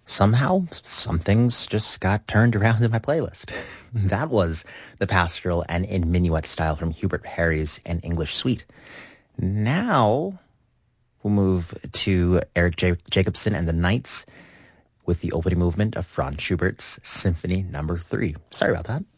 Somehow, some things just got turned around in my playlist. That was the pastoral and in minuet style from Hubert Harry's An English Suite. Now, we'll move to Eric Jacobson and the Knights with the opening movement of Franz Schubert's Symphony No. 3. Sorry about that.